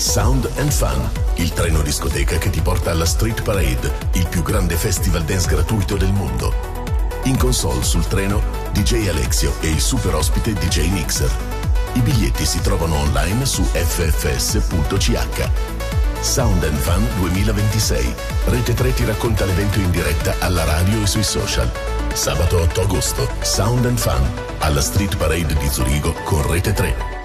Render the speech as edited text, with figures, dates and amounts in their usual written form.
Sound and Fun, il treno discoteca che ti porta alla Street Parade, il più grande festival dance gratuito del mondo. In console sul treno DJ Alexio e il super ospite DJ Mixer. I biglietti si trovano online su ffs.ch. Sound and Fun 2026. Rete 3 ti racconta l'evento in diretta alla radio e sui social. Sabato 8 agosto, Sound and Fun alla Street Parade di Zurigo con Rete 3.